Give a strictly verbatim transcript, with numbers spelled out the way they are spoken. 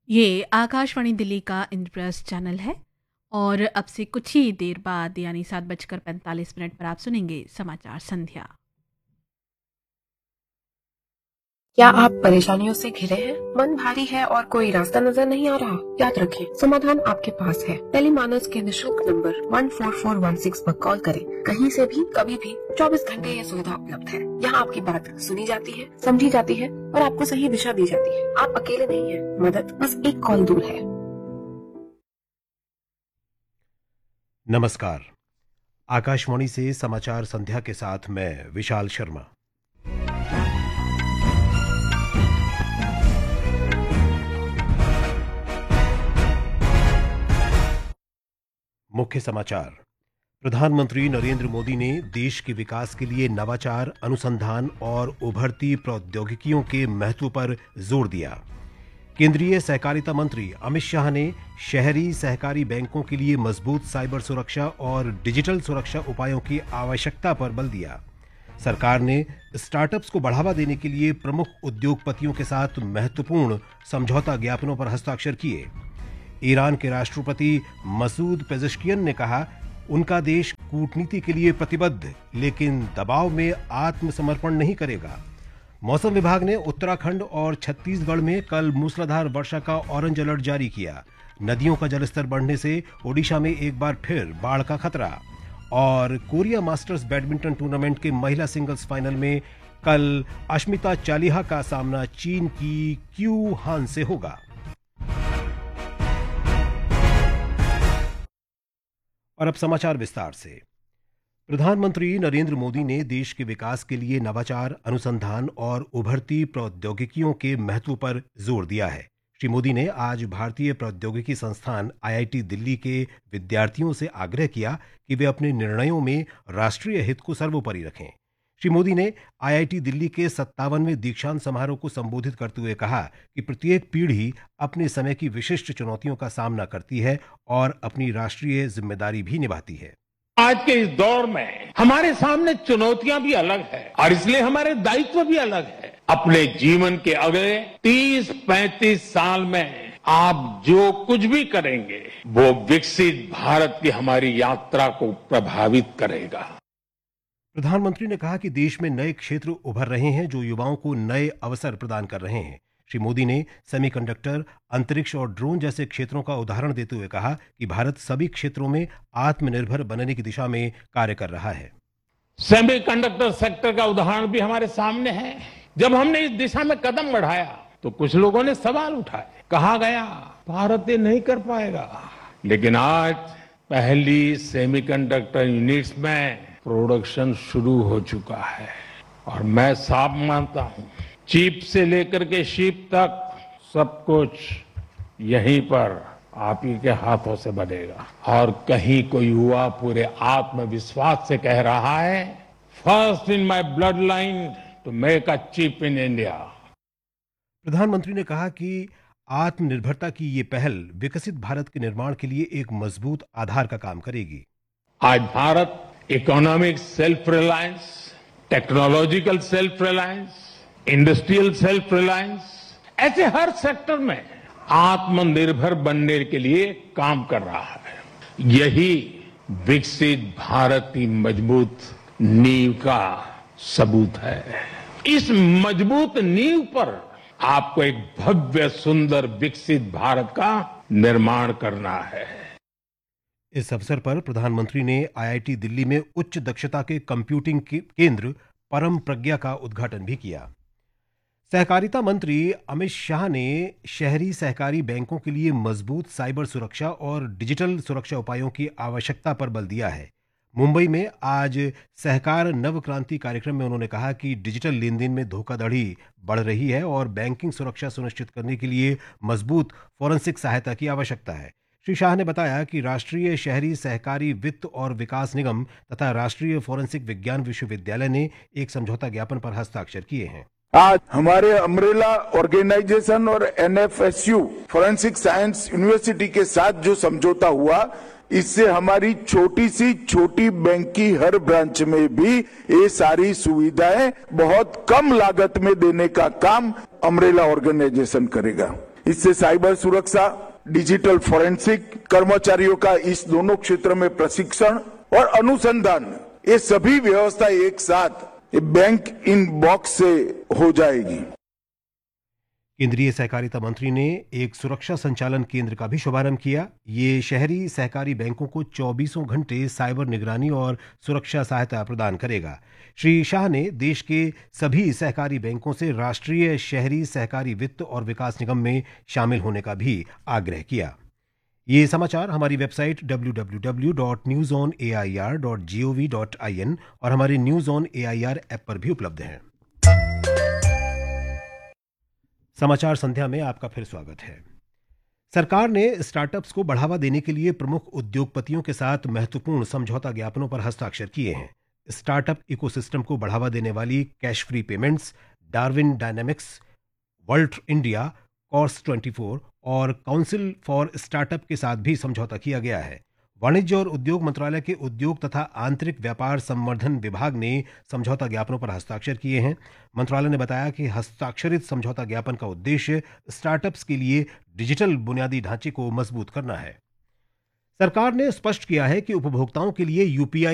ये आकाशवाणी दिल्ली का इंद्रप्रस्थ चैनल है और अब से कुछ ही देर बाद यानी सात बजकर पैंतालीस मिनट पर आप सुनेंगे समाचार संध्या। क्या आप परेशानियों से घिरे हैं? मन भारी है और कोई रास्ता नजर नहीं आ रहा? याद रखें, समाधान आपके पास है। टेलीमानस के निशुल्क number one four four one six पर कॉल करें। कहीं से भी कभी भी चौबीस घंटे ये सुविधा उपलब्ध है। यहाँ आपकी बात सुनी जाती है, समझी जाती है और आपको सही दिशा दी जाती है। आप अकेले नहीं हैं। मदद बस एक कॉल दूर है। नमस्कार, आकाशवाणी से समाचार संध्या के साथ मैं विशाल शर्मा। मुख्य समाचार। प्रधानमंत्री नरेंद्र मोदी ने देश के विकास के लिए नवाचार, अनुसंधान और उभरती प्रौद्योगिकियों के महत्व पर जोर दिया। केंद्रीय सहकारिता मंत्री अमित शाह ने शहरी सहकारी बैंकों के लिए मजबूत साइबर सुरक्षा और डिजिटल सुरक्षा उपायों की आवश्यकता पर बल दिया। सरकार ने स्टार्टअप्स को बढ़ावा देने के लिए प्रमुख उद्योगपतियों के साथ महत्वपूर्ण समझौता ज्ञापनों पर हस्ताक्षर किए। ईरान के राष्ट्रपति मसूद पेज़ेश्कियन ने कहा, उनका देश कूटनीति के लिए प्रतिबद्ध लेकिन दबाव में आत्मसमर्पण नहीं करेगा। मौसम विभाग ने उत्तराखंड और छत्तीसगढ़ में कल मूसलाधार वर्षा का ऑरेंज अलर्ट जारी किया। नदियों का जलस्तर बढ़ने से ओडिशा में एक बार फिर बाढ़ का खतरा। और कोरिया मास्टर्स बैडमिंटन टूर्नामेंट के महिला सिंगल्स फाइनल में कल अश्मिता चालिहा का सामना चीन की क्यू हान से होगा। और अब समाचार विस्तार से। प्रधानमंत्री नरेंद्र मोदी ने देश के विकास के लिए नवाचार, अनुसंधान और उभरती प्रौद्योगिकियों के महत्व पर जोर दिया है। श्री मोदी ने आज भारतीय प्रौद्योगिकी संस्थान आई आई टी दिल्ली के विद्यार्थियों से आग्रह किया कि वे अपने निर्णयों में राष्ट्रीय हित को सर्वोपरि रखें। श्री मोदी ने आई आई टी दिल्ली के सत्तावनवें दीक्षांत समारोह को संबोधित करते हुए कहा कि प्रत्येक पीढ़ी अपने समय की विशिष्ट चुनौतियों का सामना करती है और अपनी राष्ट्रीय जिम्मेदारी भी निभाती है। आज के इस दौर में हमारे सामने चुनौतियां भी अलग है और इसलिए हमारे दायित्व भी अलग है। अपने जीवन के अगले तीस पैंतीस साल में आप जो कुछ भी करेंगे वो विकसित भारत की हमारी यात्रा को प्रभावित करेगा। प्रधानमंत्री ने कहा कि देश में नए क्षेत्र उभर रहे हैं जो युवाओं को नए अवसर प्रदान कर रहे हैं। श्री मोदी ने सेमीकंडक्टर, अंतरिक्ष और ड्रोन जैसे क्षेत्रों का उदाहरण देते हुए कहा कि भारत सभी क्षेत्रों में आत्मनिर्भर बनने की दिशा में कार्य कर रहा है। सेमीकंडक्टर सेक्टर का उदाहरण भी हमारे सामने है। जब हमने इस दिशा में कदम बढ़ाया तो कुछ लोगों ने सवाल उठाए, कहा गया भारत ये नहीं कर पाएगा। लेकिन आज पहली सेमीकंडक्टर यूनिट्स में प्रोडक्शन शुरू हो चुका है और मैं साफ मानता हूं, चिप से लेकर के शिप तक सब कुछ यहीं पर आप ही के हाथों से बनेगा। और कहीं कोई युवा पूरे आत्मविश्वास से कह रहा है, first in my blood line to make a chip in India. प्रधानमंत्री ने कहा कि आत्मनिर्भरता की ये पहल विकसित भारत के निर्माण के लिए एक मजबूत आधार का काम करेगी। आज Bharat economic self reliance, technological self reliance, industrial self reliance, ऐसे हर सेक्टर में आत्मनिर्भर बनने के लिए काम कर रहा है। यही विकसित भारत की मजबूत नींव का सबूत है। इस मजबूत नींव पर आपको एक भव्य, सुंदर, विकसित भारत का निर्माण करना है। इस अवसर पर प्रधानमंत्री ने आई आई टी दिल्ली में उच्च दक्षता के कंप्यूटिंग केंद्र परम प्रज्ञा का उद्घाटन भी किया। सहकारिता मंत्री अमित शाह ने शहरी सहकारी बैंकों के लिए मजबूत साइबर सुरक्षा और डिजिटल सुरक्षा उपायों की आवश्यकता पर बल दिया है। मुंबई में आज सहकार नव क्रांति कार्यक्रम में उन्होंने कहा कि डिजिटल लेन देन में धोखाधड़ी बढ़ रही है और बैंकिंग सुरक्षा सुनिश्चित करने के लिए मजबूत फोरेंसिक सहायता की आवश्यकता है। श्री शाह ने बताया कि राष्ट्रीय शहरी सहकारी वित्त और विकास निगम तथा राष्ट्रीय फोरेंसिक विज्ञान विश्वविद्यालय ने एक समझौता ज्ञापन पर हस्ताक्षर किए हैं। आज हमारे अम्ब्रेला ऑर्गेनाइजेशन और N F S U forensic science university के साथ जो समझौता हुआ, इससे हमारी छोटी सी छोटी बैंक की हर ब्रांच में भी ये सारी सुविधाएं बहुत कम लागत में देने का काम अम्ब्रेला ऑर्गेनाइजेशन करेगा। इससे साइबर सुरक्षा, डिजिटल फोरेंसिक, कर्मचारियों का इस दोनों क्षेत्र में प्रशिक्षण और अनुसंधान, ये सभी व्यवस्था एक साथ बैंक इन बॉक्स से हो जाएगी। केंद्रीय सहकारिता मंत्री ने एक सुरक्षा संचालन केंद्र का भी शुभारंभ किया। ये शहरी सहकारी बैंकों को चौबीसों घंटे साइबर निगरानी और सुरक्षा सहायता प्रदान करेगा। श्री शाह ने देश के सभी सहकारी बैंकों से राष्ट्रीय शहरी सहकारी वित्त और विकास निगम में शामिल होने का भी आग्रह किया। ये समाचार हमारी website W W W dot news on A I R dot G O V dot I N और हमारे news on A I R app पर भी उपलब्ध हैं। समाचार संध्या में आपका फिर स्वागत है। सरकार ने स्टार्टअप्स को बढ़ावा देने के लिए प्रमुख उद्योगपतियों के साथ महत्वपूर्ण समझौता ज्ञापनों पर हस्ताक्षर किए हैं। स्टार्टअप इकोसिस्टम को बढ़ावा देने वाली cash free payments, Darwin dynamics, world India, course चौबीस और काउंसिल फॉर स्टार्टअप के साथ भी समझौता किया गया है। वाणिज्य और उद्योग मंत्रालय के उद्योग तथा आंतरिक व्यापार संवर्धन विभाग ने समझौता ज्ञापनों पर हस्ताक्षर किए हैं। मंत्रालय ने बताया कि हस्ताक्षरित समझौता ज्ञापन का उद्देश्य स्टार्टअप्स के लिए डिजिटल बुनियादी ढांचे को मजबूत करना है। सरकार ने स्पष्ट किया है कि उपभोक्ताओं के लिए यूपीआई